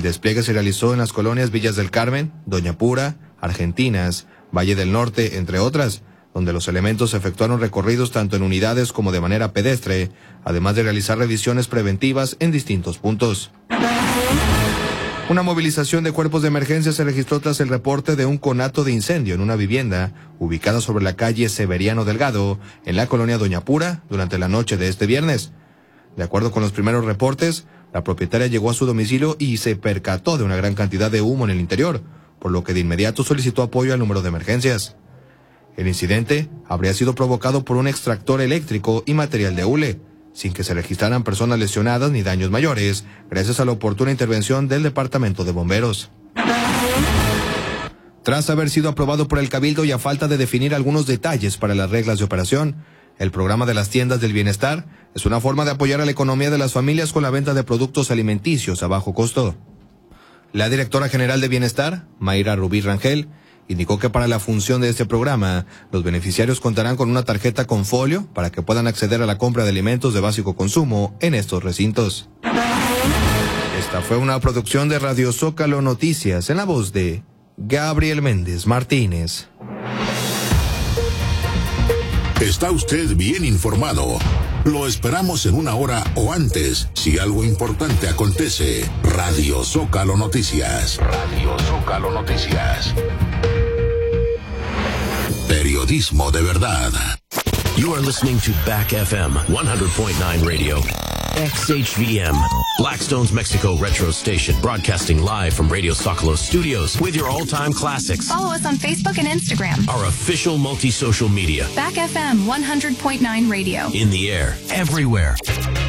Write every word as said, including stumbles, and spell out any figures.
despliegue se realizó en las colonias Villas del Carmen, Doña Pura, Argentinas, Valle del Norte, entre otras, donde los elementos efectuaron recorridos tanto en unidades como de manera pedestre, además de realizar revisiones preventivas en distintos puntos. Una movilización de cuerpos de emergencia se registró tras el reporte de un conato de incendio en una vivienda ubicada sobre la calle Severiano Delgado, en la colonia Doña Pura, durante la noche de este viernes. De acuerdo con los primeros reportes, la propietaria llegó a su domicilio y se percató de una gran cantidad de humo en el interior, por lo que de inmediato solicitó apoyo al número de emergencias. El incidente habría sido provocado por un extractor eléctrico y material de hule, sin que se registraran personas lesionadas ni daños mayores, gracias a la oportuna intervención del Departamento de Bomberos. Tras haber sido aprobado por el Cabildo y a falta de definir algunos detalles para las reglas de operación, el programa de las tiendas del bienestar es una forma de apoyar a la economía de las familias con la venta de productos alimenticios a bajo costo. La directora general de Bienestar, Mayra Rubí Rangel, indicó que para la función de este programa, los beneficiarios contarán con una tarjeta con folio para que puedan acceder a la compra de alimentos de básico consumo en estos recintos. Esta fue una producción de Radio Zócalo Noticias en la voz de Gabriel Méndez Martínez. Está usted bien informado. Lo esperamos en una hora o antes, si algo importante acontece. Radio Zócalo Noticias. Radio Zócalo Noticias. Periodismo de verdad. You are listening to Back F M one hundred point nine Radio. X H V M, Blackstone's Mexico Retro Station, broadcasting live from Radio Zócalo Studios with your all-time classics. Follow us on Facebook and Instagram. Our official multi-social media. Back F M one hundred point nine Radio. In the air, everywhere.